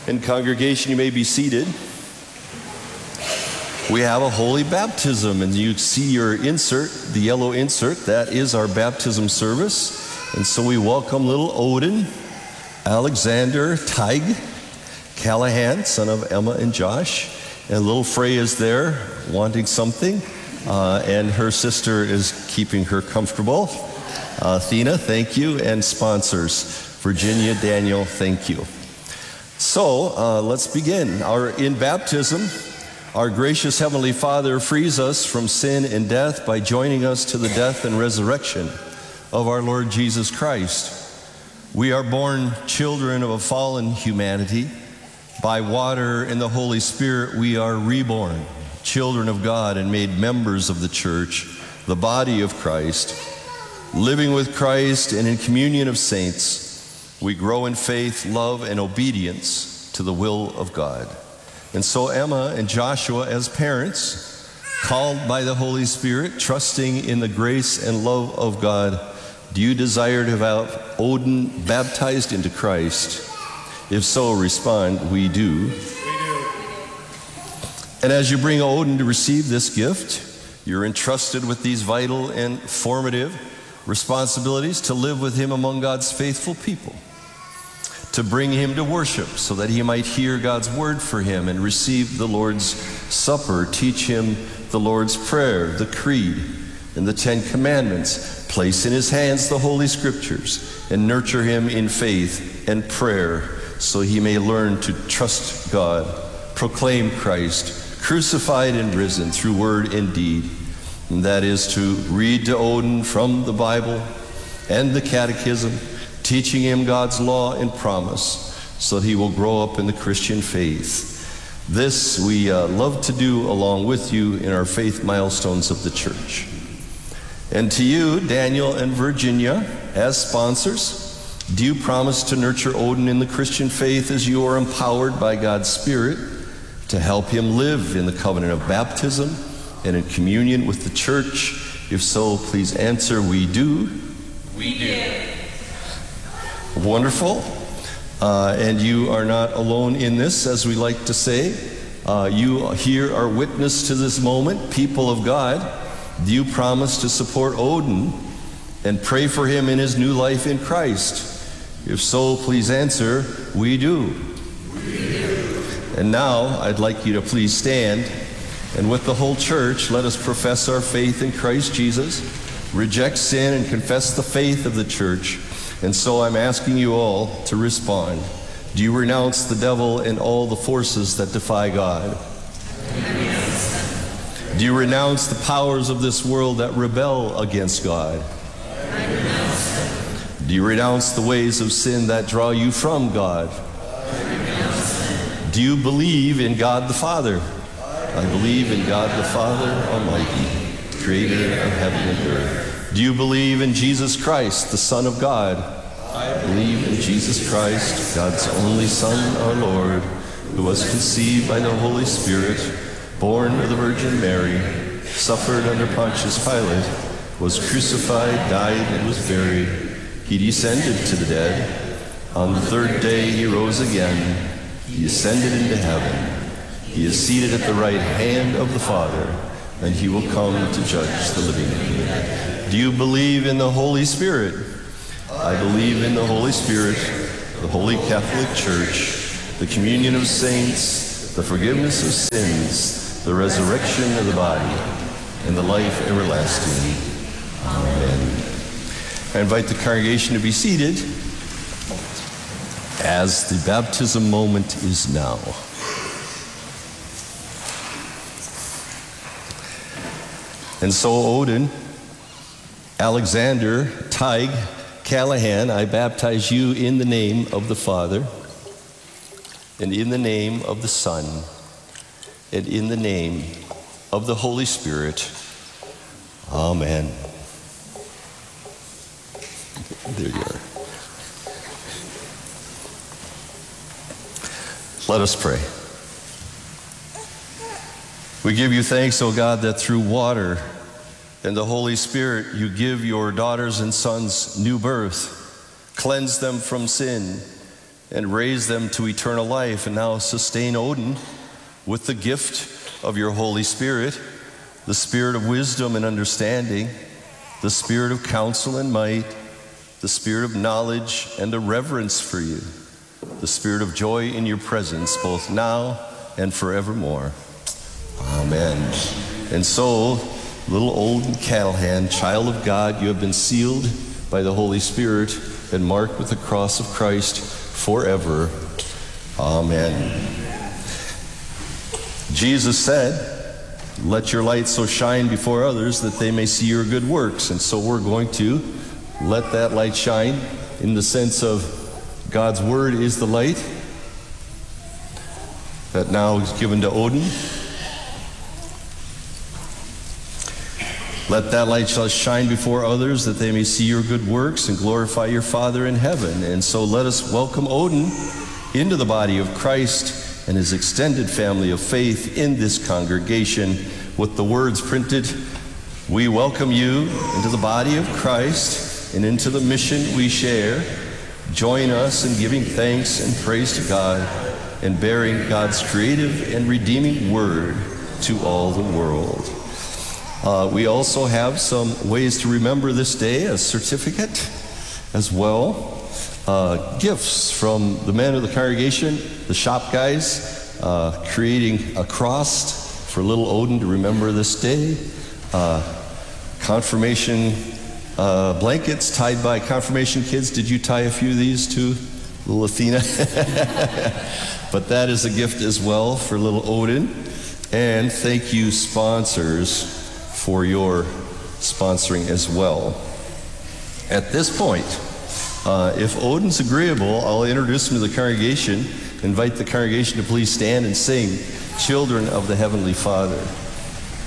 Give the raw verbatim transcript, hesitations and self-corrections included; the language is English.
And congregation, you may be seated. We have a holy baptism, and you see your insert, the yellow insert. That is our baptism service. And so we welcome little Odin, Alexander Teig Callahan, son of Emma and Josh. And little Frey is there wanting something, uh, and her sister is keeping her comfortable. Uh, Athena, thank you, and sponsors, Virginia, Daniel, thank you. So uh, let's begin. Our in baptism, our gracious Heavenly Father frees us from sin and death by joining us to the death and resurrection of our Lord Jesus Christ. We are born children of a fallen humanity. By water and the Holy Spirit, we are reborn, children of God, and made members of the church, the body of Christ. Living with Christ and in communion of saints, we grow in faith, love, and obedience to the will of God. And so Emma and Joshua, as parents, called by the Holy Spirit, trusting in the grace and love of God, do you desire to have Odin baptized into Christ? If so, respond, we do. We do. And as you bring Odin to receive this gift, you're entrusted with these vital and formative responsibilities to live with him among God's faithful people, to bring him to worship so that he might hear God's word for him and receive the Lord's Supper, teach him the Lord's Prayer, the Creed, and the Ten Commandments, place in his hands the Holy Scriptures, and nurture him in faith and prayer so he may learn to trust God, proclaim Christ, crucified and risen through word and deed. And that is to read to Odin from the Bible and the Catechism, teaching him God's law and promise so that he will grow up in the Christian faith. This we uh, love to do along with you in our faith milestones of the church. And to you, Daniel and Virginia, as sponsors, do you promise to nurture Odin in the Christian faith as you are empowered by God's Spirit to help him live in the covenant of baptism and in communion with the church? If so, please answer, we do. We do. Wonderful. Uh, and you are not alone in this, as we like to say. Uh, you here are witness to this moment, people of God. Do you promise to support Odin and pray for him in his new life in Christ? If so, please answer, we do. We do. And now, I'd like you to please stand, and with the whole church, let us profess our faith in Christ Jesus, reject sin, and confess the faith of the church. And so I'm asking you all to respond. Do you renounce the devil and all the forces that defy God? Yes. Do you renounce the powers of this world that rebel against God? I renounce them. Do you renounce the ways of sin that draw you from God? I renounce them. Do you believe in God the Father? I believe in God the Father Almighty, creator of heaven and earth. Do you believe in Jesus Christ, the Son of God? I believe in Jesus Christ, God's only Son, our Lord, who was conceived by the Holy Spirit, born of the Virgin Mary, suffered under Pontius Pilate, was crucified, died, and was buried. He descended to the dead. On the third day he rose again. He ascended into heaven. He is seated at the right hand of the Father, and he will come to judge the living and the dead. Do you believe in the Holy Spirit? I believe in the Holy Spirit, the Holy Catholic Church, the communion of saints, the forgiveness of sins, the resurrection of the body, and the life everlasting. Amen. I invite the congregation to be seated as the baptism moment is now. And so, Odin, Alexander Teig Callahan, I baptize you in the name of the Father, and in the name of the Son, and in the name of the Holy Spirit. Amen. There you are. Let us pray. We give you thanks, O God, that through water and the Holy Spirit you give your daughters and sons new birth, cleanse them from sin, and raise them to eternal life. And now sustain Odin with the gift of your Holy Spirit, the spirit of wisdom and understanding, the spirit of counsel and might, the spirit of knowledge and a reverence for you, the spirit of joy in your presence, both now and forevermore. Amen. And so, little Odin Callahan, child of God, you have been sealed by the Holy Spirit and marked with the cross of Christ forever. Amen. Jesus said, let your light so shine before others that they may see your good works. And so we're going to let that light shine in the sense of God's word is the light that now is given to Odin. Let that light shall shine before others that they may see your good works and glorify your Father in heaven. And so let us welcome Odin into the body of Christ and his extended family of faith in this congregation with the words printed, we welcome you into the body of Christ and into the mission we share. Join us in giving thanks and praise to God and bearing God's creative and redeeming word to all the world. Uh, we also have some ways to remember this day, a certificate as well. Uh, gifts from the men of the congregation, the shop guys, uh, creating a cross for little Odin to remember this day. Uh, confirmation uh, blankets tied by confirmation kids. Did you tie a few of these to little Athena? But that is a gift as well for little Odin. And thank you, sponsors, for your sponsoring as well. At this point, uh, if Odin's agreeable, I'll introduce him to the congregation, invite the congregation to please stand and sing, Children of the Heavenly Father.